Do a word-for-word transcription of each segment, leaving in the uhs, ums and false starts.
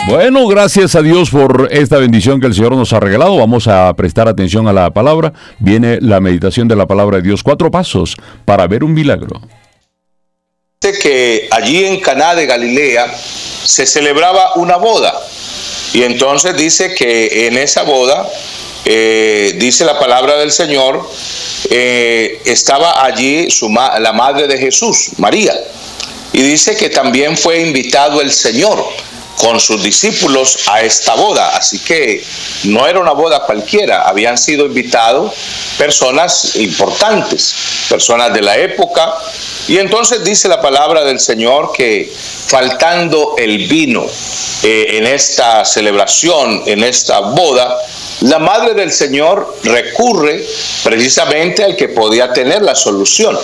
Bueno, gracias a Dios por esta bendición que el Señor nos ha regalado. Vamos a prestar atención a la palabra. Viene la meditación de la palabra de Dios. Cuatro pasos para ver un milagro. Dice que allí en Caná de Galilea se celebraba una boda. Y entonces dice que en esa boda, eh, dice la palabra del Señor, eh, estaba allí su ma- la madre de Jesús, María. Y dice que también fue invitado el Señor con sus discípulos a esta boda. Así que no era una boda cualquiera, habían sido invitados personas importantes, personas de la época. Y entonces dice la palabra del Señor que faltando el vino eh, en esta celebración, en esta boda, la madre del Señor recurre precisamente al que podía tener la solución,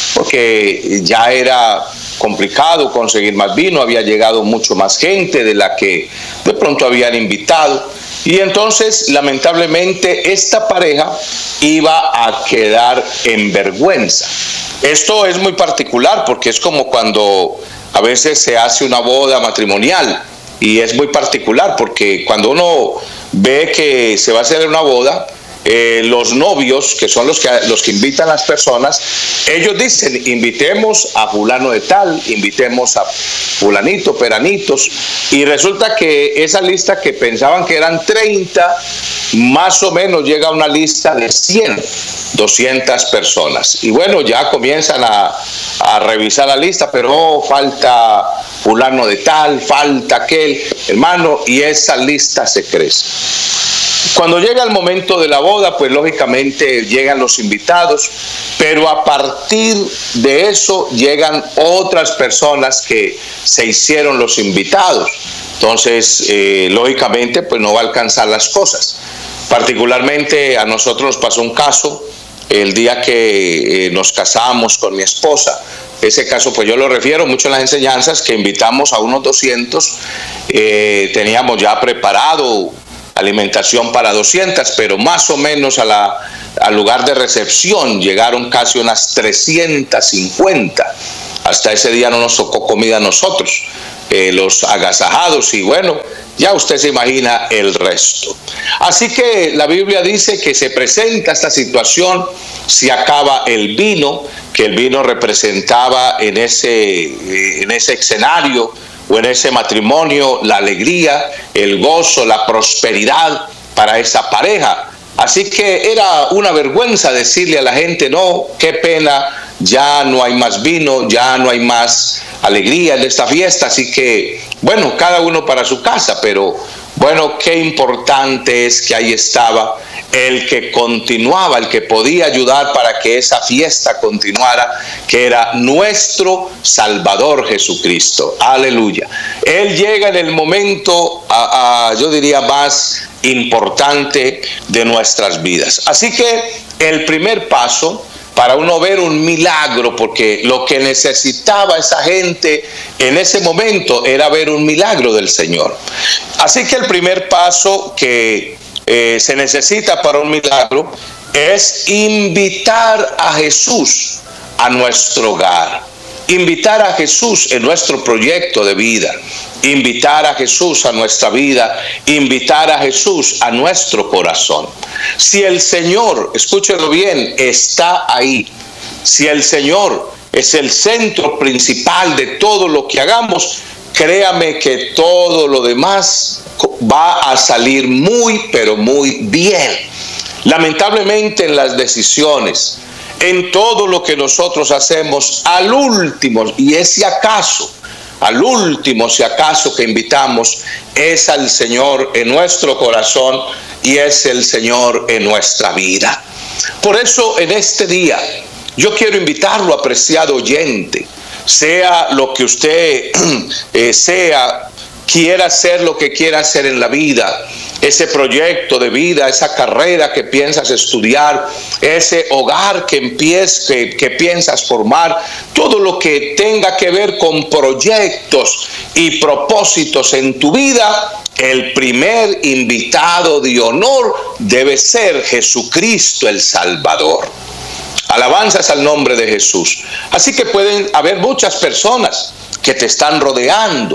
porque ya era complicado conseguir más vino, había llegado mucho más gente de la que de pronto habían invitado, y entonces lamentablemente esta pareja iba a quedar en vergüenza. Esto es muy particular porque es como cuando a veces se hace una boda matrimonial, y es muy particular porque cuando uno ve que se va a hacer una boda, Eh, los novios, que son los que, los que invitan a las personas, ellos dicen, invitemos a fulano de tal, invitemos a fulanito, peranitos, y resulta que esa lista que pensaban que eran treinta, más o menos llega a una lista de cien, doscientas personas. Y bueno, ya comienzan a, a revisar la lista, pero oh, falta fulano de tal, falta aquel, hermano, y esa lista se crece. Cuando llega el momento de la boda, pues lógicamente llegan los invitados, pero a partir de eso llegan otras personas que se hicieron los invitados. Entonces, eh, lógicamente, pues no va a alcanzar las cosas. Particularmente a nosotros nos pasó un caso el día que eh, nos casamos con mi esposa. Ese caso, pues yo lo refiero mucho en las enseñanzas, que invitamos a unos doscientos, eh, teníamos ya preparado alimentación para doscientas, pero más o menos a la, al lugar de recepción llegaron casi unas trescientas cincuenta. Hasta ese día no nos tocó comida a nosotros, eh, los agasajados, y bueno, ya usted se imagina el resto. Así que la Biblia dice que se presenta esta situación, se acaba el vino, que el vino representaba en ese, en ese escenario o en ese matrimonio la alegría, el gozo, la prosperidad para esa pareja. Así que era una vergüenza decirle a la gente, no, qué pena, ya no hay más vino, ya no hay más alegría en esta fiesta, así que, bueno, cada uno para su casa, pero bueno, qué importante es que ahí estaba el que continuaba, el que podía ayudar para que esa fiesta continuara, que era nuestro Salvador Jesucristo. Aleluya. Él llega en el momento, a, a, yo diría, más importante de nuestras vidas. Así que el primer paso para uno ver un milagro, porque lo que necesitaba esa gente en ese momento era ver un milagro del Señor. Así que el primer paso que eh, se necesita para un milagro es invitar a Jesús a nuestro hogar, invitar a Jesús en nuestro proyecto de vida, invitar a Jesús a nuestra vida, invitar a Jesús a nuestro corazón. Si el Señor, escúchelo bien, está ahí, si el Señor es el centro principal de todo lo que hagamos, créame que todo lo demás va a salir muy, pero muy bien. Lamentablemente en las decisiones, en todo lo que nosotros hacemos, al último, y es si acaso, al último, si acaso que invitamos, es al Señor en nuestro corazón y es el Señor en nuestra vida. Por eso en este día yo quiero invitarlo, apreciado oyente, sea lo que usted eh, sea, quiera hacer lo que quiera hacer en la vida, ese proyecto de vida, esa carrera que piensas estudiar, ese hogar que, empieces, que, que piensas formar, todo lo que tenga que ver con proyectos y propósitos en tu vida, el primer invitado de honor debe ser Jesucristo el Salvador. Alabanzas al nombre de Jesús. Así que pueden haber muchas personas que te están rodeando,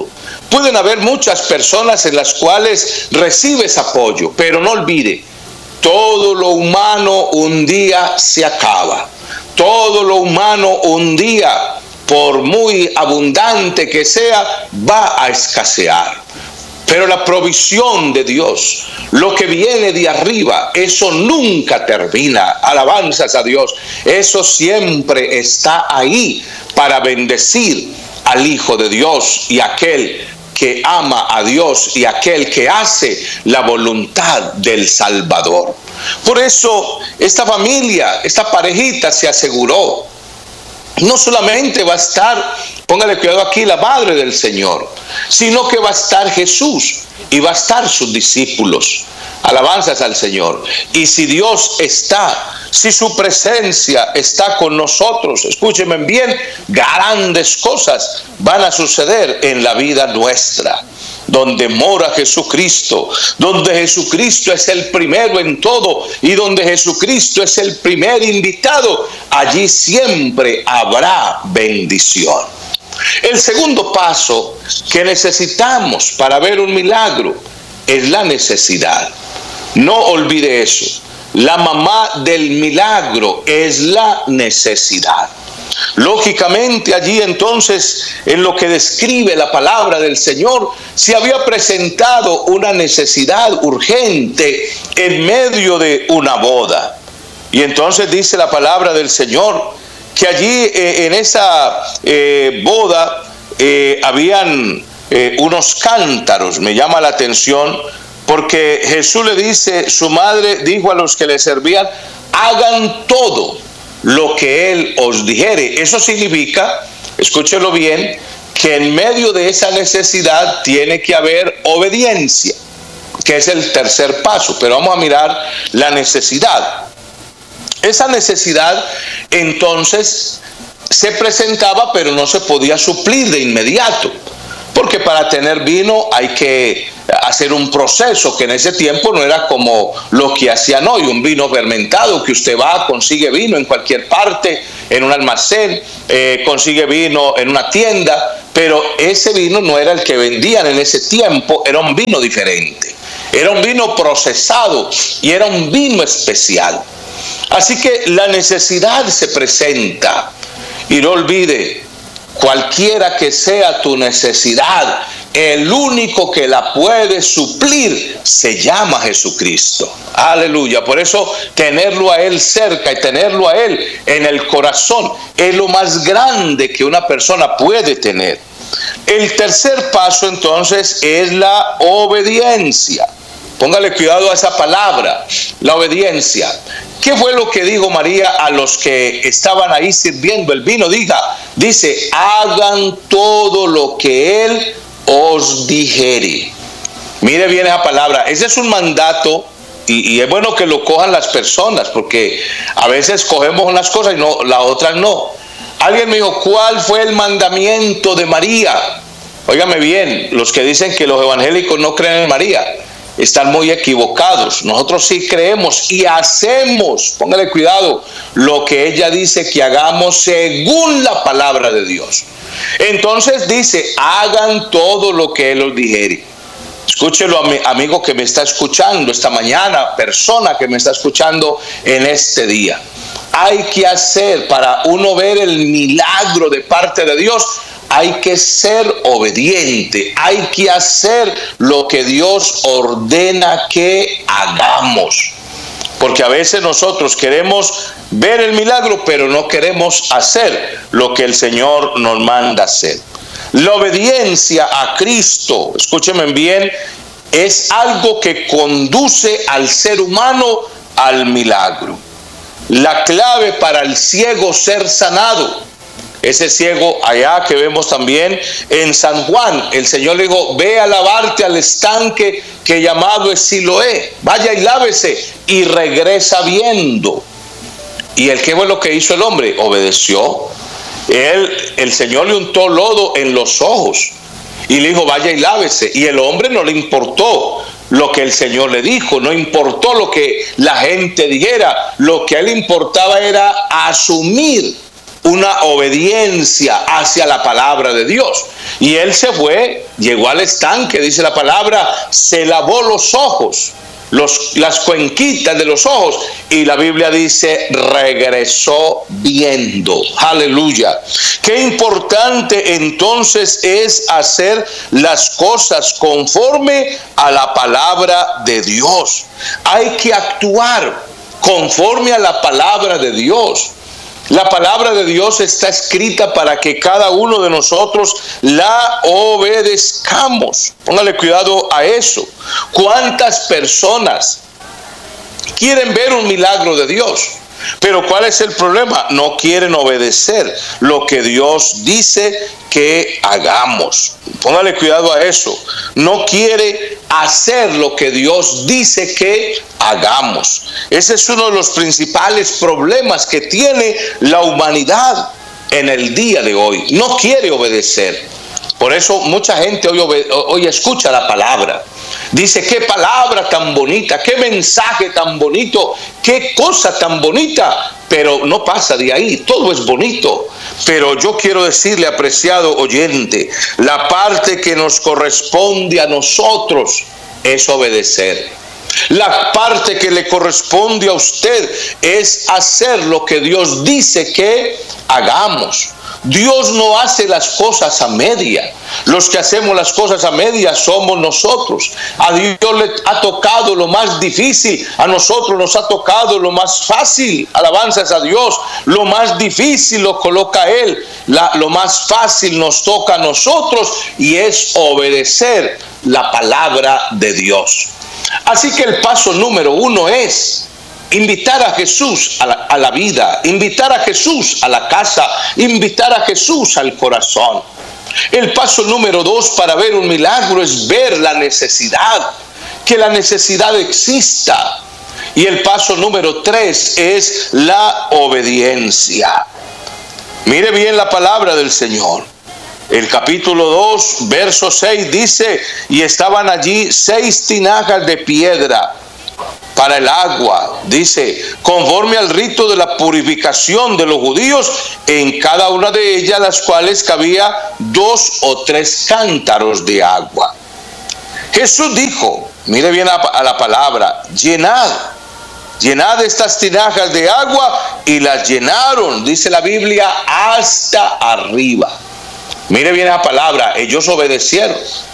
pueden haber muchas personas en las cuales recibes apoyo, pero no olvide, todo lo humano un día se acaba. Todo lo humano un día, por muy abundante que sea, va a escasear. Pero la provisión de Dios, lo que viene de arriba, eso nunca termina. Alabanzas a Dios. Eso siempre está ahí para bendecir al Hijo de Dios y aquel que ama a Dios y aquel que hace la voluntad del Salvador. Por eso esta familia, esta parejita se aseguró. No solamente va a estar, póngale cuidado aquí, la madre del Señor, sino que va a estar Jesús y va a estar sus discípulos. Alabanzas al Señor. Y si Dios está, si su presencia está con nosotros, escúchenme bien, grandes cosas van a suceder en la vida nuestra. Donde mora Jesucristo, donde Jesucristo es el primero en todo y donde Jesucristo es el primer invitado, allí siempre habrá bendición. El segundo paso que necesitamos para ver un milagro es la necesidad. No olvide eso. La mamá del milagro es la necesidad. Lógicamente allí entonces, en lo que describe la palabra del Señor, se había presentado una necesidad urgente en medio de una boda. Y entonces dice la palabra del Señor que allí eh, en esa eh, boda eh, habían eh, unos cántaros. Me llama la atención porque Jesús le dice, su madre dijo a los que le servían, hagan todo lo que Él os dijere. Eso significa, escúchelo bien, que en medio de esa necesidad tiene que haber obediencia, que es el tercer paso. Pero vamos a mirar la necesidad. Esa necesidad entonces se presentaba, pero no se podía suplir de inmediato, porque para tener vino hay que hacer un proceso que en ese tiempo no era como lo que hacían hoy, un vino fermentado, que usted va, consigue vino en cualquier parte, en un almacén, eh, consigue vino en una tienda, pero ese vino no era el que vendían en ese tiempo, era un vino diferente, era un vino procesado y era un vino especial. Así que la necesidad se presenta, y no olvide, cualquiera que sea tu necesidad, el único que la puede suplir se llama Jesucristo. Aleluya. Por eso tenerlo a Él cerca y tenerlo a Él en el corazón es lo más grande que una persona puede tener. El tercer paso entonces es la obediencia. Póngale cuidado a esa palabra, la obediencia. ¿Qué fue lo que dijo María a los que estaban ahí sirviendo el vino? Diga, dice, hagan todo lo que Él os dijere. Mire bien esa palabra. Ese es un mandato y, y es bueno que lo cojan las personas, porque a veces cogemos unas cosas y no, las otras no. Alguien me dijo, ¿cuál fue el mandamiento de María? Óigame bien, los que dicen que los evangélicos no creen en María están muy equivocados. Nosotros sí creemos y hacemos, póngale cuidado, lo que ella dice que hagamos según la palabra de Dios. Entonces dice, hagan todo lo que Él os dijere. Escúchelo, amigo que me está escuchando esta mañana, persona que me está escuchando en este día. Hay que hacer, para uno ver el milagro de parte de Dios, hay que ser obediente, hay que hacer lo que Dios ordena que hagamos. Porque a veces nosotros queremos ver el milagro, pero no queremos hacer lo que el Señor nos manda hacer. La obediencia a Cristo, escúchenme bien, es algo que conduce al ser humano al milagro. La clave para el ciego ser sanado, ese ciego allá que vemos también en San Juan, el Señor le dijo, ve a lavarte al estanque que llamado es Siloé, vaya y lávese y regresa viendo. ¿Y el qué fue lo que hizo el hombre? Obedeció. Él, el Señor le untó lodo en los ojos y le dijo, vaya y lávese. Y el hombre no le importó lo que el Señor le dijo, no importó lo que la gente dijera, lo que a él importaba era asumir una obediencia hacia la palabra de Dios. Y él se fue, llegó al estanque, dice la palabra, se lavó los ojos, los, las cuenquitas de los ojos, y la Biblia dice, regresó viendo. Aleluya. Qué importante entonces es hacer las cosas conforme a la palabra de Dios. Hay que actuar conforme a la palabra de Dios. La palabra de Dios está escrita para que cada uno de nosotros la obedezcamos. Póngale cuidado a eso. ¿Cuántas personas quieren ver un milagro de Dios? Pero ¿cuál es el problema? No quieren obedecer lo que Dios dice que hagamos. Póngale cuidado a eso. No quiere hacer lo que Dios dice que hagamos. Ese es uno de los principales problemas que tiene la humanidad en el día de hoy. No quiere obedecer. Por eso mucha gente hoy, hoy escucha la palabra. Dice, qué palabra tan bonita, qué mensaje tan bonito, qué cosa tan bonita, pero no pasa de ahí. Todo es bonito, pero yo quiero decirle, apreciado oyente, la parte que nos corresponde a nosotros es obedecer. La parte que le corresponde a usted es hacer lo que Dios dice que hagamos. Dios no hace las cosas a media. Los que hacemos las cosas a media somos nosotros. A Dios le ha tocado lo más difícil, a nosotros nos ha tocado lo más fácil. Alabanzas a Dios. Lo más difícil lo coloca Él, La, lo más fácil nos toca a nosotros, y es obedecer la palabra de Dios. Así que el paso número uno es invitar a Jesús a la, a la vida, invitar a Jesús a la casa, invitar a Jesús al corazón. El paso número dos para ver un milagro es ver la necesidad, que la necesidad exista. Y el paso número tres es la obediencia. Mire bien la palabra del Señor. El capítulo dos, verso seis dice, y estaban allí seis tinajas de piedra para el agua, dice, conforme al rito de la purificación de los judíos, en cada una de ellas las cuales cabía dos o tres cántaros de agua. Jesús dijo, mire bien a, a la palabra, llenad, llenad estas tinajas de agua, y las llenaron, dice la Biblia, hasta arriba. Mire bien la palabra, ellos obedecieron.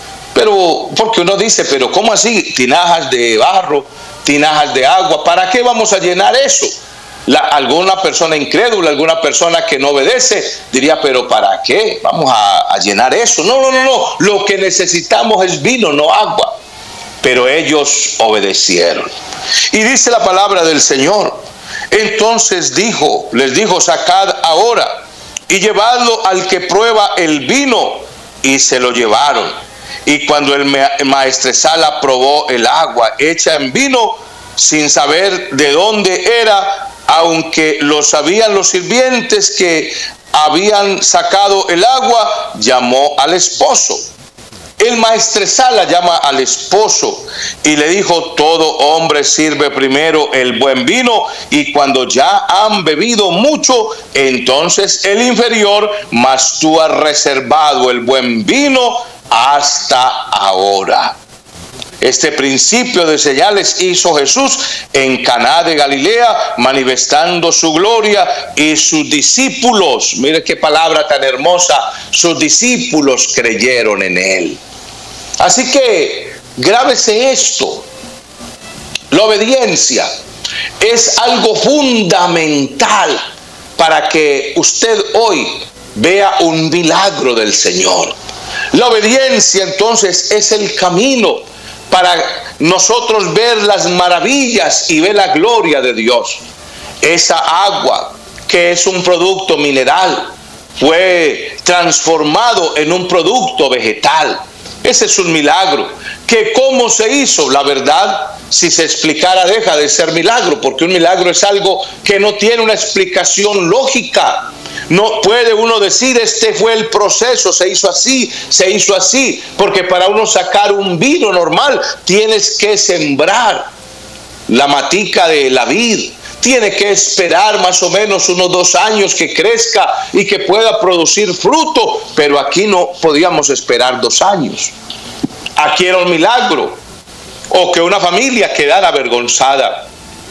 Pero, porque uno dice, pero ¿cómo así? Tinajas de barro, tinajas de agua, ¿para qué vamos a llenar eso? La, alguna persona incrédula, alguna persona que no obedece, diría, pero ¿para qué vamos a, a llenar eso? No, no, no, no, lo que necesitamos es vino, no agua. Pero ellos obedecieron. Y dice la palabra del Señor, entonces dijo, les dijo, sacad ahora y llevadlo al que prueba el vino, y se lo llevaron. Y cuando el maestresala probó el agua hecha en vino, sin saber de dónde era, aunque lo sabían los sirvientes que habían sacado el agua, llamó al esposo. El maestresala llama al esposo y le dijo, todo hombre sirve primero el buen vino, y cuando ya han bebido mucho, entonces el inferior, mas tú has reservado el buen vino hasta ahora. Este principio de señales hizo Jesús en Caná de Galilea, manifestando su gloria, y sus discípulos, mire qué palabra tan hermosa, sus discípulos creyeron en él. Así que grábese esto, la obediencia es algo fundamental para que usted hoy vea un milagro del Señor. La obediencia entonces es el camino para nosotros ver las maravillas y ver la gloria de Dios. Esa agua, que es un producto mineral, fue transformado en un producto vegetal. Ese es un milagro. ¿Que cómo se hizo? La verdad, si se explicara, deja de ser milagro, porque un milagro es algo que no tiene una explicación lógica. No puede uno decir, este fue el proceso, se hizo así, se hizo así, porque para uno sacar un vino normal tienes que sembrar la matica de la vid, tiene que esperar más o menos unos dos años que crezca y que pueda producir fruto, pero aquí no podíamos esperar dos años. Aquí era un milagro, o que una familia quedara avergonzada.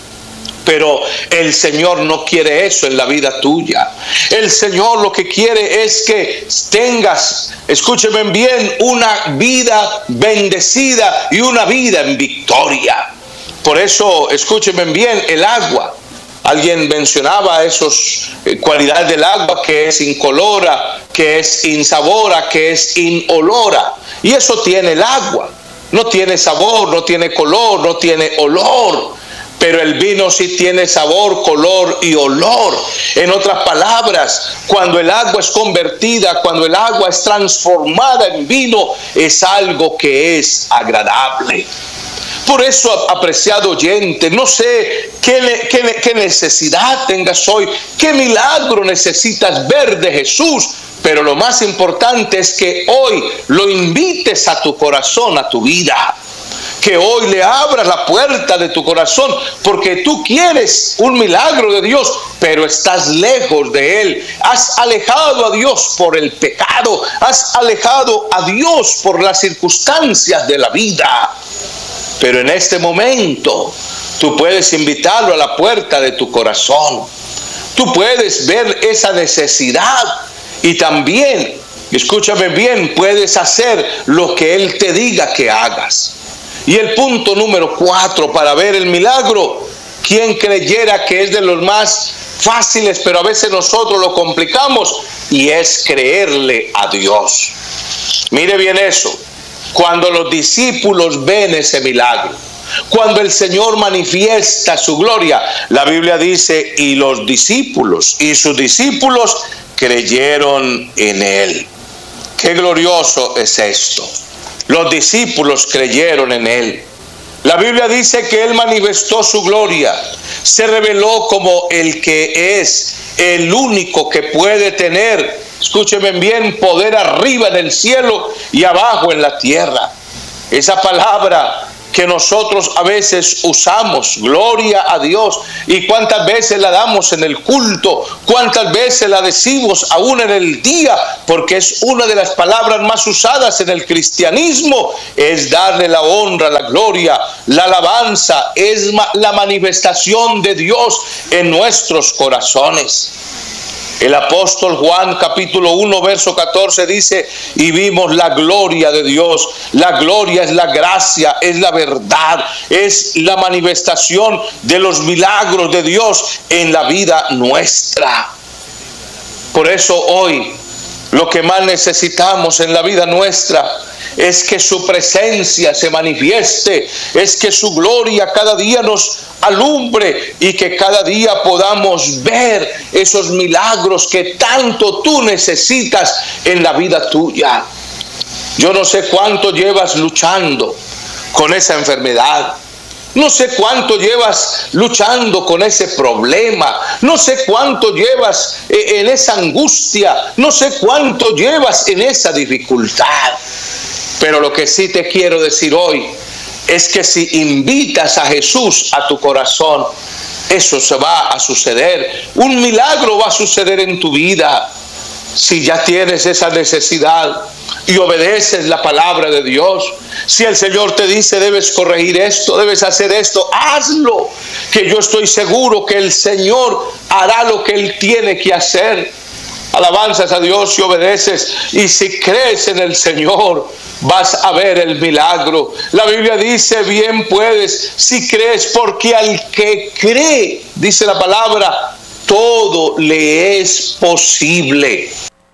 Pero el Señor no quiere eso en la vida tuya. El Señor lo que quiere es que tengas, escúcheme bien, una vida bendecida y una vida en victoria. Por eso, escúcheme bien, el agua. Alguien mencionaba esas eh, cualidades del agua, que es incolora, que es insabora, que es inolora. Y eso tiene el agua. No tiene sabor, no tiene color, no tiene olor. Pero el vino sí tiene sabor, color y olor. En otras palabras, cuando el agua es convertida, cuando el agua es transformada en vino, es algo que es agradable. Por eso, apreciado oyente, no sé qué, qué, qué necesidad tengas hoy, qué milagro necesitas ver de Jesús, pero lo más importante es que hoy lo invites a tu corazón, a tu vida. Que hoy le abras la puerta de tu corazón, porque tú quieres un milagro de Dios, pero estás lejos de Él. Has alejado a Dios por el pecado, has alejado a Dios por las circunstancias de la vida. Pero en este momento, tú puedes invitarlo a la puerta de tu corazón. Tú puedes ver esa necesidad y también, escúchame bien, puedes hacer lo que Él te diga que hagas. Y el punto número cuatro, para ver el milagro, quien creyera que es de los más fáciles, pero a veces nosotros lo complicamos, y es creerle a Dios. Mire bien eso, cuando los discípulos ven ese milagro, cuando el Señor manifiesta su gloria, la Biblia dice, y los discípulos, y sus discípulos creyeron en Él. Qué glorioso es esto. Los discípulos creyeron en Él. La Biblia dice que Él manifestó su gloria, se reveló como el que es el único que puede tener, escúchenme bien, poder arriba en el cielo y abajo en la tierra. Esa palabra que nosotros a veces usamos, gloria a Dios, y cuántas veces la damos en el culto, cuántas veces la decimos aún en el día, porque es una de las palabras más usadas en el cristianismo, es darle la honra, la gloria, la alabanza, es la manifestación de Dios en nuestros corazones. El apóstol Juan capítulo uno verso catorce dice, y vimos la gloria de Dios. La gloria es la gracia, es la verdad, es la manifestación de los milagros de Dios en la vida nuestra. Por eso hoy lo que más necesitamos en la vida nuestra es que su presencia se manifieste, es que su gloria cada día nos alumbre y que cada día podamos ver esos milagros que tanto tú necesitas en la vida tuya. Yo no sé cuánto llevas luchando con esa enfermedad. No sé cuánto llevas luchando con ese problema. No sé cuánto llevas en esa angustia. No sé cuánto llevas en esa dificultad. Pero lo que sí te quiero decir hoy es que si invitas a Jesús a tu corazón, eso se va a suceder. Un milagro va a suceder en tu vida. Si ya tienes esa necesidad y obedeces la palabra de Dios, si el Señor te dice debes corregir esto, debes hacer esto, hazlo, que yo estoy seguro que el Señor hará lo que Él tiene que hacer. Alabanzas a Dios si obedeces, y si crees en el Señor vas a ver el milagro. La Biblia dice, bien puedes si crees, porque al que cree, dice la palabra, todo le es posible.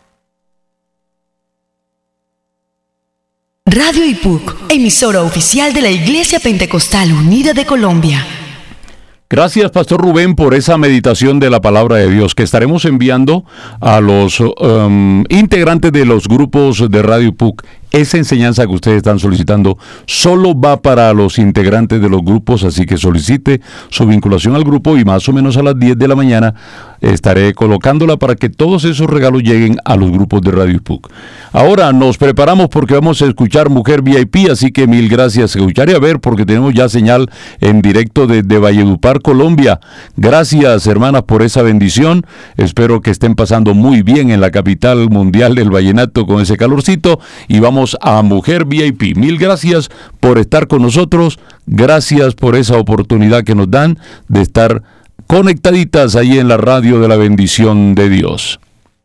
Radio I P U C, emisora oficial de la Iglesia Pentecostal Unida de Colombia. Gracias, Pastor Rubén, por esa meditación de la palabra de Dios que estaremos enviando a los um, integrantes de los grupos de Radio I P U C. Esa enseñanza que ustedes están solicitando solo va para los integrantes de los grupos, así que solicite su vinculación al grupo y más o menos a las diez de la mañana estaré colocándola para que todos esos regalos lleguen a los grupos de Radio P U C. Ahora nos preparamos porque vamos a escuchar Mujer V I P, así que mil gracias. Escuchar y a ver porque tenemos ya señal en directo desde Valledupar, Colombia. Gracias, hermanas, por esa bendición. Espero que estén pasando muy bien en la capital mundial del vallenato con ese calorcito. Y vamos a Mujer V I P. Mil gracias por estar con nosotros. Gracias por esa oportunidad que nos dan de estar conectaditas ahí en la radio de la bendición de Dios.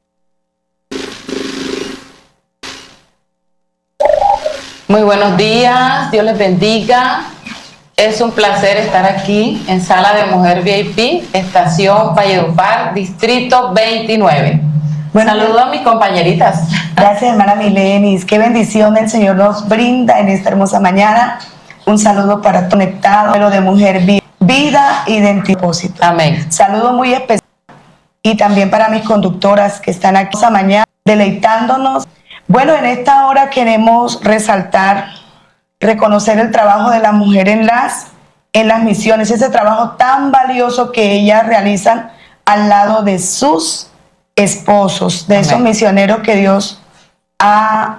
Muy buenos días, Dios les bendiga. Es un placer estar aquí en Sala de Mujer V I P, Estación Valledupar, Distrito veintinueve. Bueno, saludo a mis compañeritas. Gracias, hermana Milenis. Qué bendición el Señor nos brinda en esta hermosa mañana. Un saludo para Conectado, lo de Mujer V I P, vida, identidad, propósito. Amén. Saludo muy especial y también para mis conductoras que están aquí esta mañana deleitándonos. Bueno, en esta hora queremos resaltar, reconocer el trabajo de la mujer en las, en las misiones, ese trabajo tan valioso que ellas realizan al lado de sus esposos, de Amén. Esos misioneros que Dios ha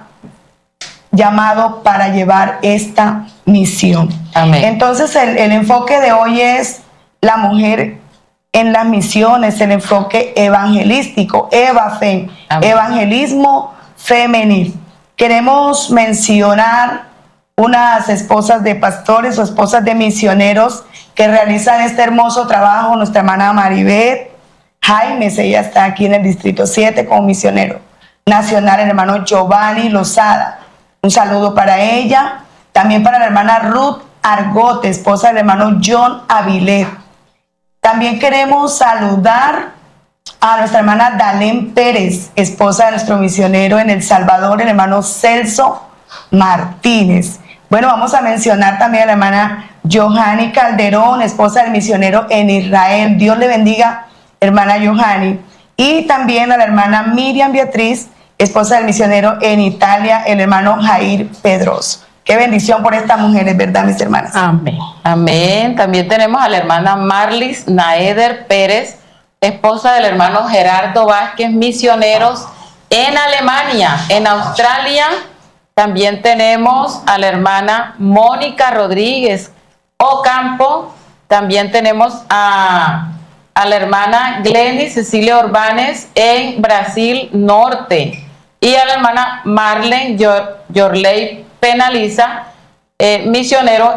llamado para llevar esta misión. Amén. Entonces el, el enfoque de hoy es la mujer en las misiones, el enfoque evangelístico, EVAFEM, Amén. Evangelismo femenil. Queremos mencionar unas esposas de pastores o esposas de misioneros que realizan este hermoso trabajo. Nuestra hermana Maribeth Jaimes, ella está aquí en el Distrito siete como misionero nacional. El hermano Giovanni Lozada, un saludo para ella. También para la hermana Ruth Argote, esposa del hermano John Avilet. También queremos saludar a nuestra hermana Dalén Pérez, esposa de nuestro misionero en El Salvador, el hermano Celso Martínez. Bueno, vamos a mencionar también a la hermana Johanny Calderón, esposa del misionero en Israel. Dios le bendiga, hermana Johanny. Y también a la hermana Miriam Beatriz, esposa del misionero en Italia, el hermano Jair Pedroso. Qué bendición por estas mujeres, ¿verdad, mis hermanas? Amén. Amén. También tenemos a la hermana Marlis Naeder Pérez, esposa del hermano Gerardo Vázquez, misioneros en Alemania, en Australia. También tenemos a la hermana Mónica Rodríguez Ocampo. También tenemos a, a la hermana Glenny Cecilia Orbanes en Brasil Norte. Y a la hermana Marlene Yor Yorley Penaliza, eh, misionero